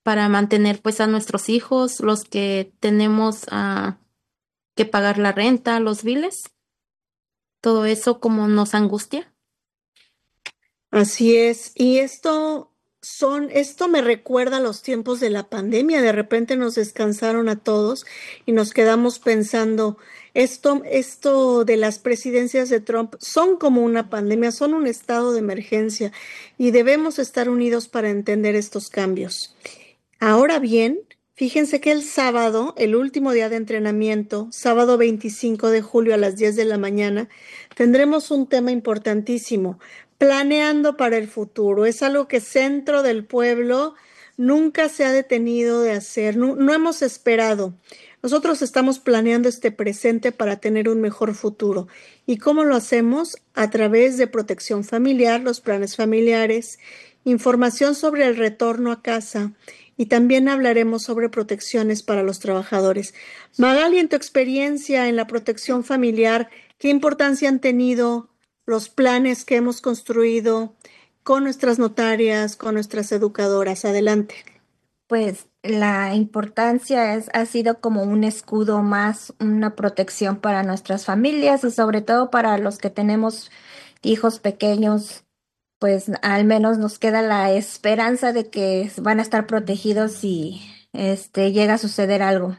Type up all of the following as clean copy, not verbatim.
para mantener pues a nuestros hijos, los que tenemos que pagar la renta, los biles, todo eso como nos angustia. Así es. Y esto me recuerda a los tiempos de la pandemia. De repente nos descansaron a todos y nos quedamos pensando, esto de las presidencias de Trump son como una pandemia, son un estado de emergencia y debemos estar unidos para entender estos cambios. Ahora bien, fíjense que el sábado, el último día de entrenamiento, sábado 25 de julio a las 10 de la mañana, tendremos un tema importantísimo, planeando para el futuro. Es algo que Centro del Pueblo nunca se ha detenido de hacer, no hemos esperado. Nosotros estamos planeando este presente para tener un mejor futuro. ¿Y cómo lo hacemos? A través de protección familiar, los planes familiares, información sobre el retorno a casa y también hablaremos sobre protecciones para los trabajadores. Magali, en tu experiencia en la protección familiar, ¿qué importancia han tenido los planes que hemos construido con nuestras notarias, con nuestras educadoras? Adelante. Pues la importancia ha sido como un escudo más, una protección para nuestras familias y sobre todo para los que tenemos hijos pequeños, pues al menos nos queda la esperanza de que van a estar protegidos si llega a suceder algo.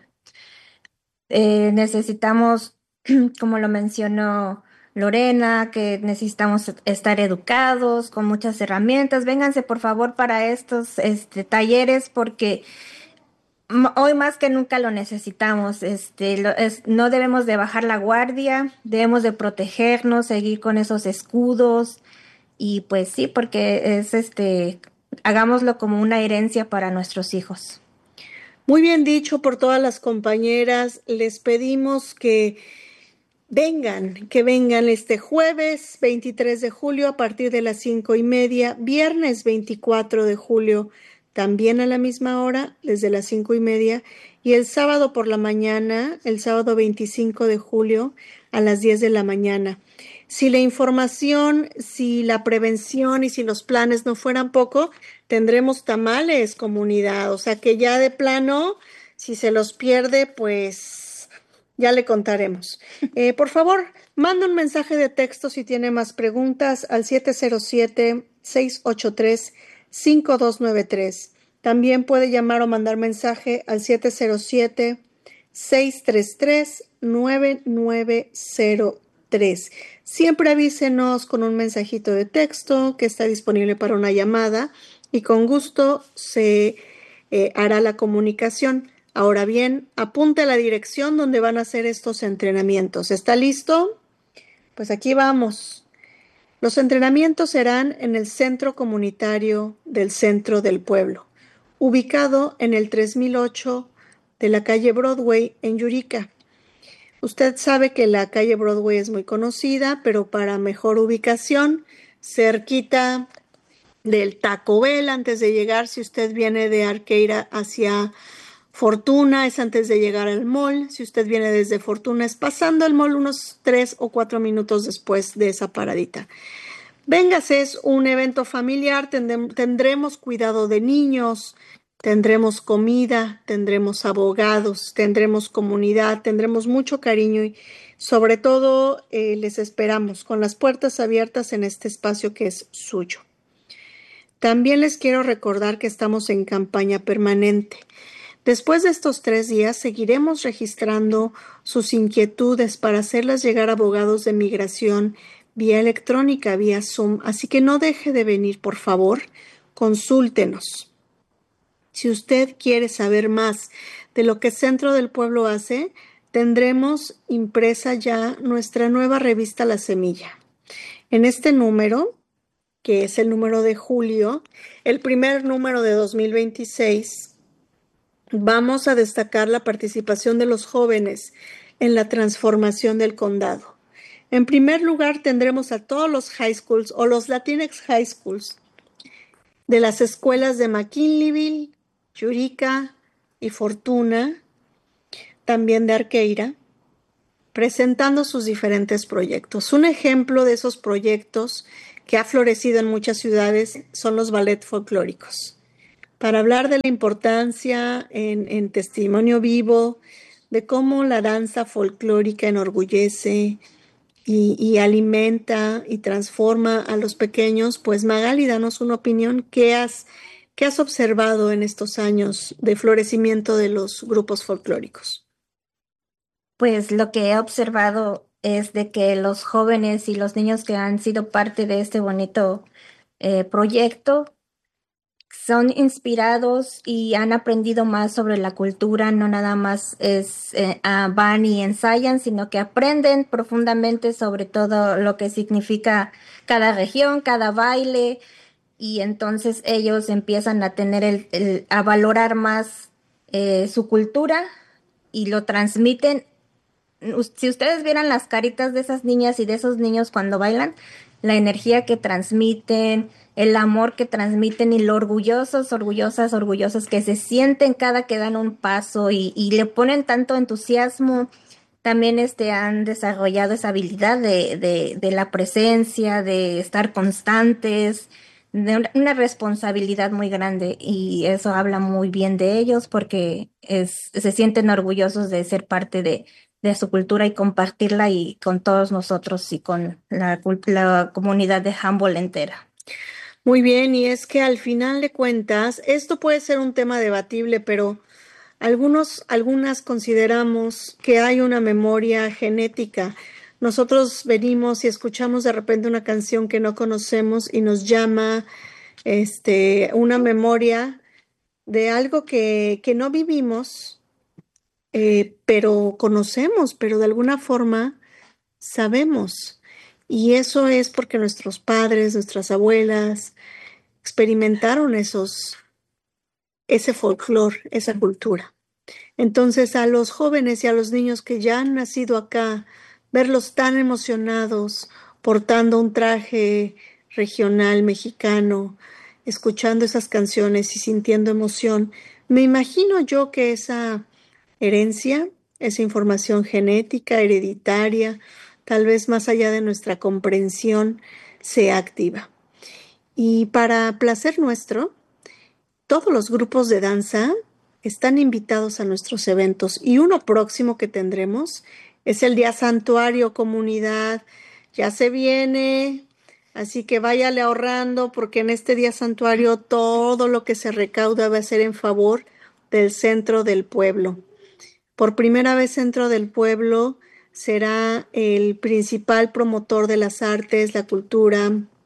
Necesitamos, como lo mencionó Lorena, que necesitamos estar educados con muchas herramientas. Vénganse por favor para estos talleres porque hoy más que nunca lo necesitamos. No debemos de bajar la guardia, debemos de protegernos, seguir con esos escudos y pues sí, porque hagámoslo como una herencia para nuestros hijos. Muy bien dicho por todas las compañeras. Les pedimos que vengan este jueves 23 de julio a partir de las 5:30, viernes 24 de julio también a la misma hora, desde las 5:30, y el sábado por la mañana, el sábado 25 de julio a las 10 de la mañana. Si la información, si la prevención y si los planes no fueran poco, tendremos tamales, comunidad. O sea que ya de plano, si se los pierde, pues ya le contaremos. Por favor, manda un mensaje de texto si tiene más preguntas al 707-683-5293. También puede llamar o mandar mensaje al 707-633-9903. Siempre avísenos con un mensajito de texto que está disponible para una llamada y con gusto se hará la comunicación. Ahora bien, apunte la dirección donde van a hacer estos entrenamientos. ¿Está listo? Pues aquí vamos. Los entrenamientos serán en el Centro Comunitario del Centro del Pueblo, ubicado en el 3008 de la calle Broadway en Yurica. Usted sabe que la calle Broadway es muy conocida, pero para mejor ubicación, cerquita del Taco Bell, antes de llegar, si usted viene de Arqueira hacia Fortuna, es antes de llegar al mall. Si usted viene desde Fortuna, es pasando el mall unos 3 o 4 minutos después de esa paradita. Véngase, es un evento familiar, tendremos cuidado de niños, tendremos comida, tendremos abogados, tendremos comunidad, tendremos mucho cariño y sobre todo les esperamos con las puertas abiertas en este espacio que es suyo. También les quiero recordar que estamos en campaña permanente. Después de estos 3 días seguiremos registrando sus inquietudes para hacerlas llegar a abogados de migración vía electrónica, vía Zoom. Así que no deje de venir, por favor, consúltenos. Si usted quiere saber más de lo que Centro del Pueblo hace, tendremos impresa ya nuestra nueva revista La Semilla. En este número, que es el número de julio, el primer número de 2026, vamos a destacar la participación de los jóvenes en la transformación del condado. En primer lugar, tendremos a todos los high schools o los Latinx high schools de las escuelas de McKinleyville, Yurica y Fortuna, también de Arqueira, presentando sus diferentes proyectos. Un ejemplo de esos proyectos que ha florecido en muchas ciudades son los ballet folclóricos. para hablar de la importancia en testimonio vivo de cómo la danza folclórica enorgullece y alimenta y transforma a los pequeños. Pues Magali, danos una opinión. ¿Qué has observado en estos años de florecimiento de los grupos folclóricos? Pues lo que he observado es de que los jóvenes y los niños que han sido parte de este bonito proyecto son inspirados y han aprendido más sobre la cultura, no nada más van y ensayan, sino que aprenden profundamente sobre todo lo que significa cada región, cada baile, y entonces ellos empiezan a tener a valorar más su cultura y lo transmiten. Si ustedes vieran las caritas de esas niñas y de esos niños cuando bailan, la energía que transmiten, el amor que transmiten y lo orgullosos, orgullosas, orgullosos que se sienten cada que dan un paso y le ponen tanto entusiasmo. También han desarrollado esa habilidad de la presencia, de estar constantes, de una responsabilidad muy grande, y eso habla muy bien de ellos porque se sienten orgullosos de ser parte de su cultura y compartirla y con todos nosotros y con la comunidad de Humboldt entera. Muy bien, y es que al final de cuentas, esto puede ser un tema debatible, pero algunas consideramos que hay una memoria genética. Nosotros venimos y escuchamos de repente una canción que no conocemos y nos llama una memoria de algo que no vivimos, pero conocemos, pero de alguna forma sabemos. Y eso es porque nuestros padres, nuestras abuelas experimentaron ese folclore, esa cultura. Entonces, a los jóvenes y a los niños que ya han nacido acá, verlos tan emocionados, portando un traje regional mexicano, escuchando esas canciones y sintiendo emoción, me imagino yo que esa herencia, esa información genética, hereditaria, tal vez más allá de nuestra comprensión, sea activa. Y para placer nuestro, todos los grupos de danza están invitados a nuestros eventos, y uno próximo que tendremos es el Día Santuario Comunidad. Ya se viene, así que váyale ahorrando porque en este Día Santuario todo lo que se recauda va a ser en favor del Centro del Pueblo. Por primera vez, Centro del Pueblo será el principal promotor de las artes, la cultura,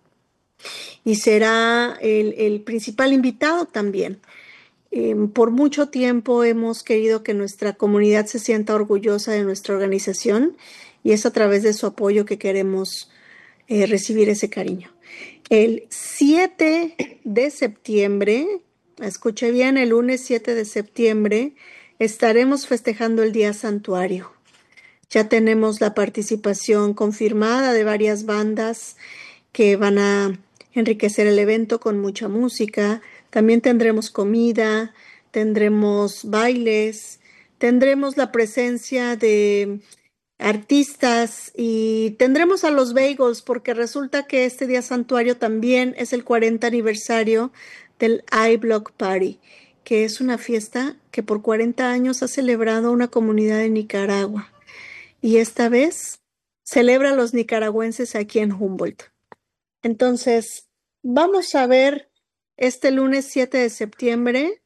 y será el principal invitado también. Por mucho tiempo hemos querido que nuestra comunidad se sienta orgullosa de nuestra organización, y es a través de su apoyo que queremos recibir ese cariño. El 7 de septiembre, escuche bien, el lunes 7 de septiembre, estaremos festejando el Día Santuario. Ya tenemos la participación confirmada de varias bandas que van a enriquecer el evento con mucha música. También tendremos comida, tendremos bailes, tendremos la presencia de artistas y tendremos a los Bagels, porque resulta que este día santuario también es el 40 aniversario del iBlock Party, que es una fiesta que por 40 años ha celebrado una comunidad de Nicaragua, y esta vez celebra a los nicaragüenses aquí en Humboldt. Entonces, vamos a ver este lunes 7 de septiembre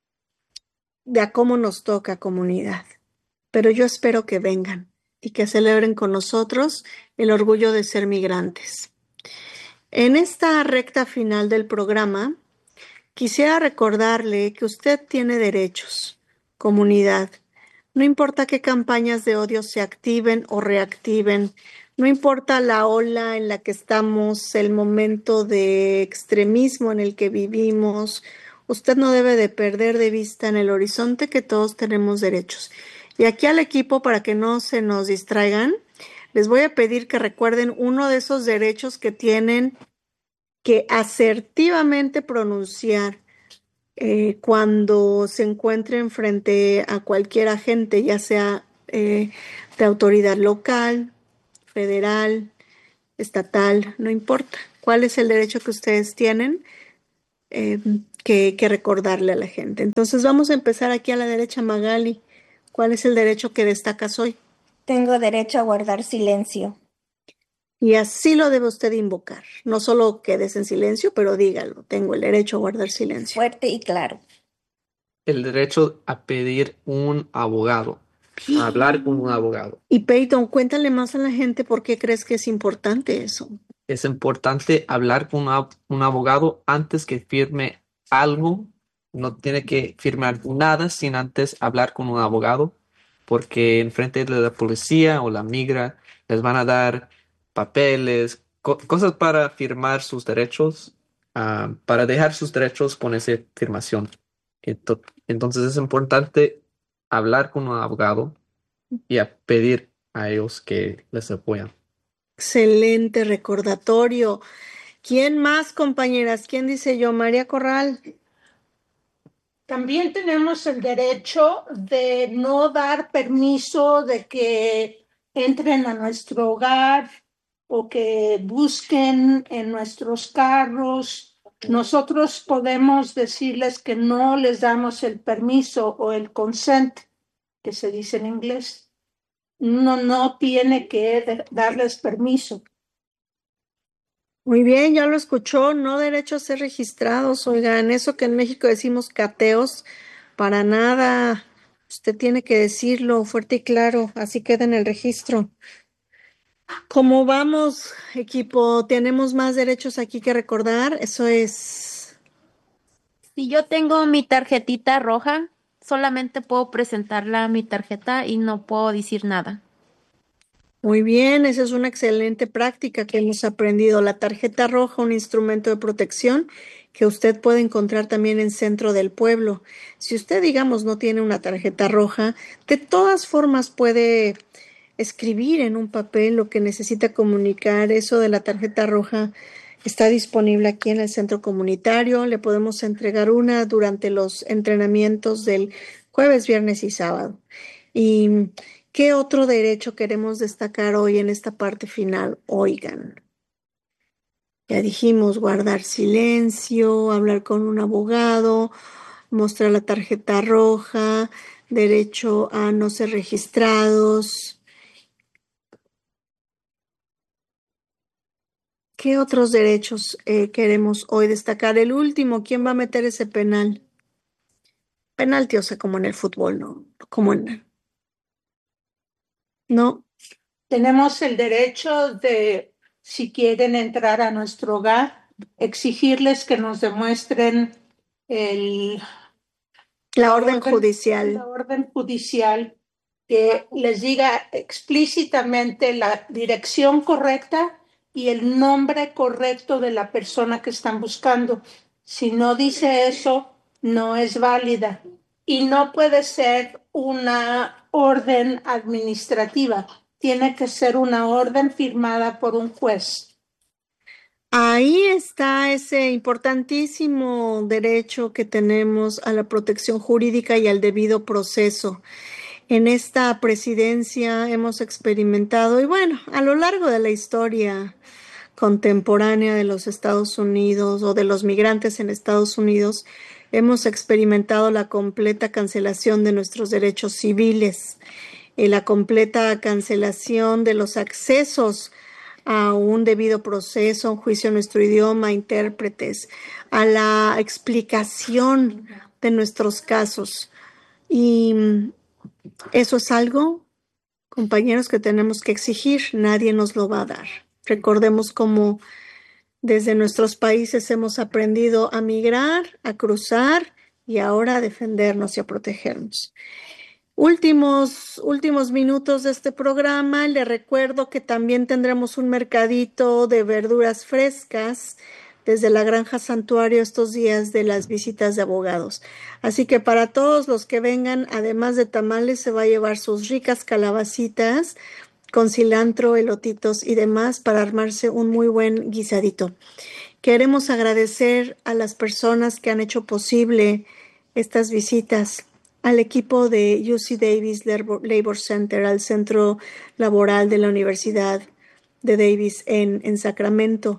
de a cómo nos toca, comunidad. Pero yo espero que vengan y que celebren con nosotros el orgullo de ser migrantes. En esta recta final del programa, quisiera recordarle que usted tiene derechos, comunidad. No importa qué campañas de odio se activen o reactiven, no importa la ola en la que estamos, el momento de extremismo en el que vivimos, usted no debe de perder de vista en el horizonte que todos tenemos derechos. Y aquí al equipo, para que no se nos distraigan, les voy a pedir que recuerden uno de esos derechos que tienen que asertivamente pronunciar cuando se encuentren frente a cualquier agente, ya sea de autoridad local, federal, estatal, no importa. ¿Cuál es el derecho que ustedes tienen? que recordarle a la gente. Entonces vamos a empezar aquí a la derecha, Magali. ¿Cuál es el derecho que destacas hoy? Tengo derecho a guardar silencio. Y así lo debe usted invocar. No solo quedes en silencio, pero dígalo. Tengo el derecho a guardar silencio. Fuerte y claro. El derecho a pedir un abogado, a hablar con un abogado. Y Peyton, cuéntale más a la gente por qué crees que es importante eso. Es importante hablar con un abogado antes que firme algo. No tiene que firmar nada sin antes hablar con un abogado, porque en frente de la policía o la migra les van a dar papeles, cosas para firmar sus derechos, para dejar sus derechos con esa firmación. Entonces es importante hablar con un abogado y a pedir a ellos que les apoyen. Excelente recordatorio. ¿Quién más, compañeras? ¿Quién dice yo? María Corral. También tenemos el derecho de no dar permiso de que entren a nuestro hogar o que busquen en nuestros carros. Nosotros podemos decirles que no les damos el permiso o el consent, que se dice en inglés. No tiene que darles permiso. Muy bien, ya lo escuchó, no derecho a ser registrados, oigan, eso que en México decimos cateos, para nada, usted tiene que decirlo fuerte y claro, así queda en el registro. ¿Cómo vamos, equipo? ¿Tenemos más derechos aquí que recordar? Eso es. Si yo tengo mi tarjetita roja, solamente puedo presentarla mi tarjeta y no puedo decir nada. Muy bien, esa es una excelente práctica que hemos aprendido. La tarjeta roja, un instrumento de protección que usted puede encontrar también en Centro del Pueblo. Si usted, digamos, no tiene una tarjeta roja, de todas formas puede escribir en un papel lo que necesita comunicar. Eso de la tarjeta roja está disponible aquí en el centro comunitario. Le podemos entregar una durante los entrenamientos del jueves, viernes y sábado. Y ¿qué otro derecho queremos destacar hoy en esta parte final? Oigan, ya dijimos guardar silencio, hablar con un abogado, mostrar la tarjeta roja, derecho a no ser registrados. ¿Qué otros derechos queremos hoy destacar? El último, ¿quién va a meter ese penal? Penalti, o sea, como en el fútbol, ¿no? No. Tenemos el derecho de, si quieren entrar a nuestro hogar, exigirles que nos demuestren la orden judicial. La orden judicial que les diga explícitamente la dirección correcta y el nombre correcto de la persona que están buscando. Si no dice eso, no es válida y no puede ser una orden administrativa. Tiene que ser una orden firmada por un juez. Ahí está ese importantísimo derecho que tenemos a la protección jurídica y al debido proceso. En esta presidencia hemos experimentado, y bueno, a lo largo de la historia contemporánea de los Estados Unidos o de los migrantes en Estados Unidos, hemos experimentado la completa cancelación de nuestros derechos civiles, la completa cancelación de los accesos a un debido proceso, un juicio en nuestro idioma, intérpretes, a la explicación de nuestros casos. Y eso es algo, compañeros, que tenemos que exigir. Nadie nos lo va a dar. Recordemos cómo desde nuestros países hemos aprendido a migrar, a cruzar y ahora a defendernos y a protegernos. Últimos minutos de este programa. Le recuerdo que también tendremos un mercadito de verduras frescas desde la Granja Santuario estos días de las visitas de abogados. Así que para todos los que vengan, además de tamales, se va a llevar sus ricas calabacitas con cilantro, elotitos y demás para armarse un muy buen guisadito. Queremos agradecer a las personas que han hecho posible estas visitas, al equipo de UC Davis Labor Center, al centro laboral de la Universidad de Davis en Sacramento.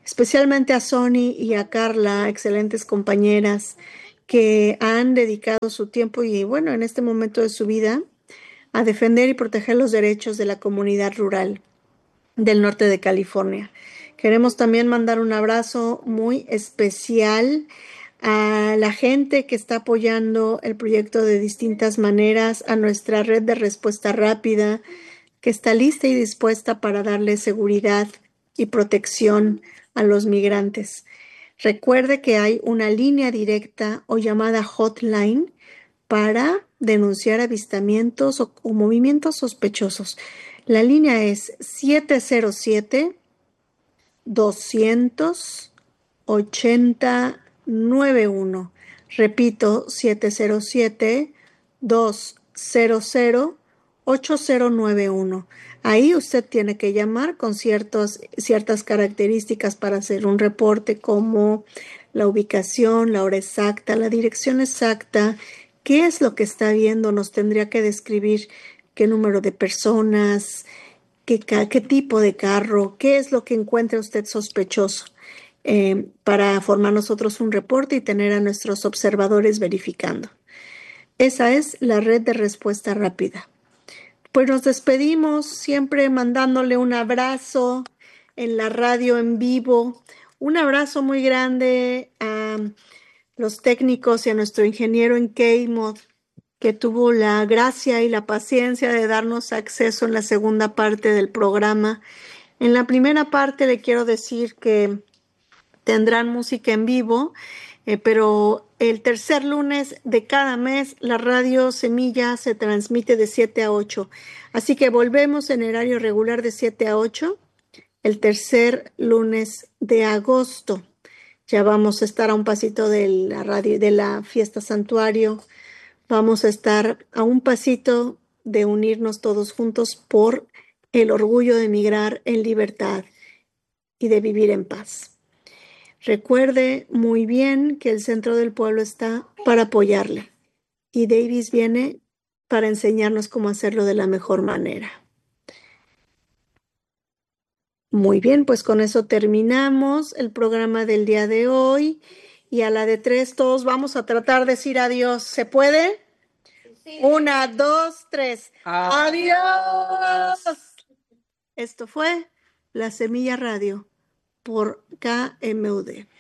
especialmente a Sony y a Carla, excelentes compañeras que han dedicado su tiempo y bueno, en este momento de su vida a defender y proteger los derechos de la comunidad rural del norte de California. Queremos también mandar un abrazo muy especial a la gente que está apoyando el proyecto de distintas maneras, a nuestra red de respuesta rápida, que está lista y dispuesta para darle seguridad y protección a los migrantes. Recuerde que hay una línea directa o llamada hotline para denunciar avistamientos o movimientos sospechosos. La línea es 707-200-8091. Repito, 707-200-8091. Ahí usted tiene que llamar con ciertas características para hacer un reporte, como la ubicación, la hora exacta, la dirección exacta, qué es lo que está viendo, nos tendría que describir qué número de personas, qué tipo de carro, qué es lo que encuentra usted sospechoso, para formar nosotros un reporte y tener a nuestros observadores verificando. Esa es la red de respuesta rápida. Pues nos despedimos siempre mandándole un abrazo en la radio en vivo, un abrazo muy grande a los técnicos y a nuestro ingeniero en K-Mod, que tuvo la gracia y la paciencia de darnos acceso en la segunda parte del programa. En la primera parte le quiero decir que tendrán música en vivo, pero el tercer lunes de cada mes la radio Semilla se transmite de 7 a 8. Así que volvemos en horario regular de 7 a 8 el tercer lunes de agosto. Ya vamos a estar a un pasito de la radio, de la fiesta santuario. Vamos a estar a un pasito de unirnos todos juntos por el orgullo de migrar en libertad y de vivir en paz. Recuerde muy bien que el centro del pueblo está para apoyarle y Davis viene para enseñarnos cómo hacerlo de la mejor manera. Muy bien, pues con eso terminamos el programa del día de hoy y a la de 3 todos vamos a tratar de decir adiós. ¿Se puede? Sí. 1, 2, 3. ¡Adiós! Esto fue La Semilla Radio por KMUD.